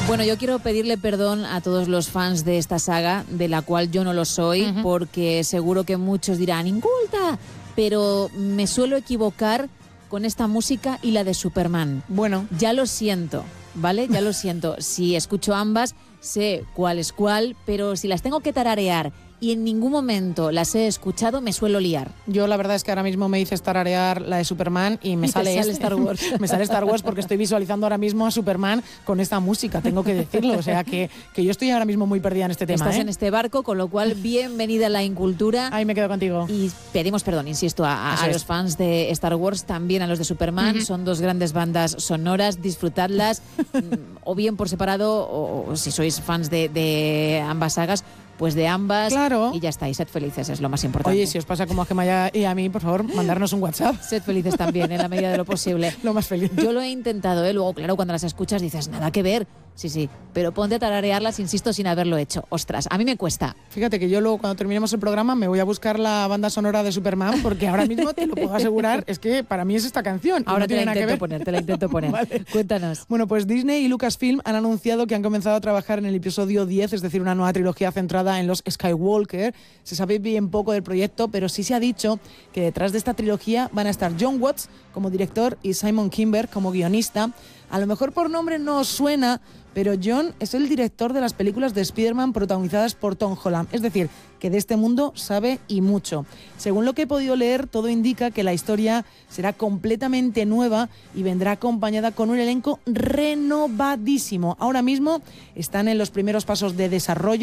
Bueno, yo quiero pedirle perdón a todos los fans de esta saga, de la cual yo no lo soy, porque seguro que muchos dirán, inculta, pero me suelo equivocar con esta música y la de Superman. Bueno. Ya lo siento, ¿vale? Ya lo siento. Si escucho ambas, sé cuál es cuál, pero si las tengo que tararear y en ningún momento las he escuchado, me suelo liar. Yo la verdad es que ahora mismo me hice tararear la de Superman y me sale Star Wars. Me sale Star Wars porque estoy visualizando ahora mismo a Superman con esta música, tengo que decirlo. O sea que yo estoy ahora mismo muy perdida en este tema. Estás en este barco, con lo cual bienvenida a la incultura. Ahí me quedo contigo. Y pedimos perdón, insisto, a los fans de Star Wars, también a los de Superman. Son dos grandes bandas sonoras, disfrutadlas, o bien por separado, o si sois fans de ambas sagas, pues de ambas. Claro. Y ya estáis, sed felices, es lo más importante. Oye, si os pasa como a Gemma y a mí, por favor, mandarnos un WhatsApp. Sed felices también, en la medida de lo posible. Lo más feliz. Yo lo he intentado, luego, claro, cuando las escuchas dices, nada que ver. Sí, pero ponte a tararearlas, insisto, sin haberlo hecho. Ostras, a mí me cuesta. Fíjate que yo luego, cuando terminemos el programa, me voy a buscar la banda sonora de Superman, porque ahora mismo te lo puedo asegurar, es que para mí es esta canción. Ahora no te la intento poner. Vale. Cuéntanos. Bueno, pues Disney y Lucasfilm han anunciado que han comenzado a trabajar en el episodio 10, es decir, una nueva trilogía centrada en los Skywalker. Se sabe bien poco del proyecto, pero sí se ha dicho que detrás de esta trilogía van a estar John Watts como director y Simon Kinberg como guionista. A lo mejor por nombre no os suena, pero John es el director de las películas de Spider-Man protagonizadas por Tom Holland. Es decir, que de este mundo sabe y mucho. Según lo que he podido leer, todo indica que la historia será completamente nueva y vendrá acompañada con un elenco renovadísimo. Ahora mismo están en los primeros pasos de desarrollo